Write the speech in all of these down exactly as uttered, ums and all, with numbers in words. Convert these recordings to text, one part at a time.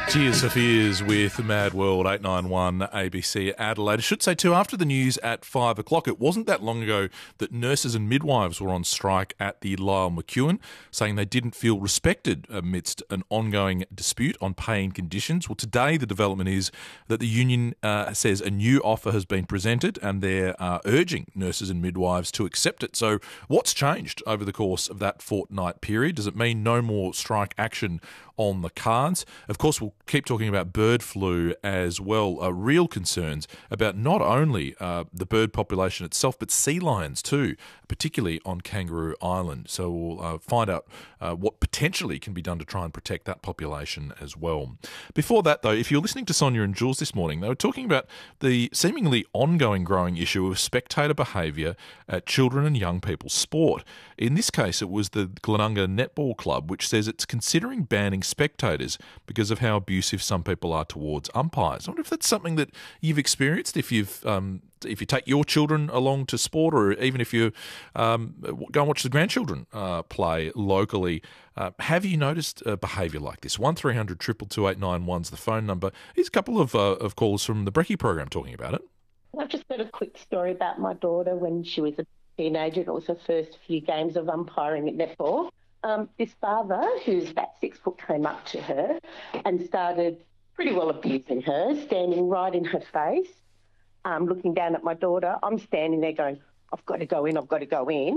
Tears for Fears with Mad World, eight nine one A B C Adelaide. I should say too, after the news at five o'clock, it wasn't that long ago that nurses and midwives were on strike at the Lyle McEwen, saying they didn't feel respected amidst an ongoing dispute on pay and conditions. Well, today the development is that the union uh, says a new offer has been presented and they're uh, urging nurses and midwives to accept it. So what's changed over the course of that fortnight period? Does it mean no more strike action on the cards? Of course, we'll keep talking about bird flu as well. Uh, real concerns about not only uh, the bird population itself, but sea lions too, particularly on Kangaroo Island. So we'll uh, find out uh, what potentially can be done to try and protect that population as well. Before that, though, if you're listening to Sonia and Jules this morning, they were talking about the seemingly ongoing growing issue of spectator behaviour at children and young people's sport. In this case, it was the Glenunga Netball Club, which says it's considering banning spectators because of how abusive some people are towards umpires. I wonder if that's something that you've experienced, if you've um, if you take your children along to sport, or even if you um, go and watch the grandchildren uh, play locally. Uh, have you noticed uh, behaviour like this? one three hundred two two two eight nine one is the phone number. Here's a couple of, uh, of calls from the Brekkie program talking about it. I've just got a quick story about my daughter when she was a teenager. It was her first few games of umpiring at netball. Um, this father, who's about six foot, came up to her and started pretty well abusing her, standing right in her face, um, looking down at my daughter. I'm standing there going, I've got to go in, I've got to go in.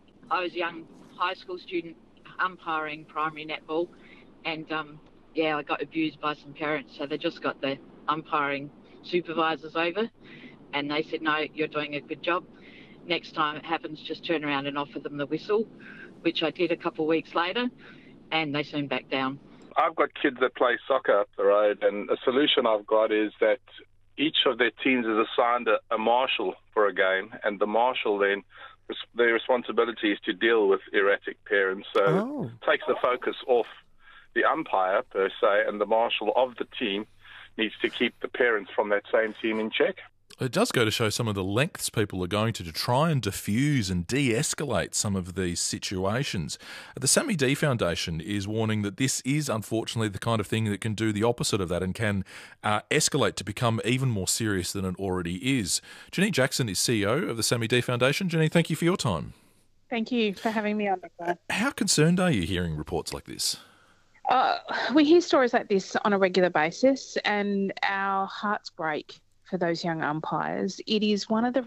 I was a young high school student umpiring primary netball, and, um, yeah, I got abused by some parents, so they just got the umpiring supervisors over, and they said, no, you're doing a good job. Next time it happens, just turn around and offer them the whistle, which I did a couple of weeks later, and they soon backed down. I've got kids that play soccer up the road, and a solution I've got is that each of their teams is assigned a, a marshal for a game, and the marshal then, their responsibility is to deal with erratic parents. So Oh. it takes the focus off the umpire, per se, and the marshal of the team needs to keep the parents from that same team in check. It does go to show some of the lengths people are going to to try and diffuse and de-escalate some of these situations. The Sammy D Foundation is warning that this is unfortunately the kind of thing that can do the opposite of that and can uh, escalate to become even more serious than it already is. Jenny Jackson is C E O of the Sammy D Foundation. Jenny, thank you for your time. Thank you for having me on. How concerned are you hearing reports like this? Uh, we hear stories like this on a regular basis, and our hearts break for those young umpires. It is one of the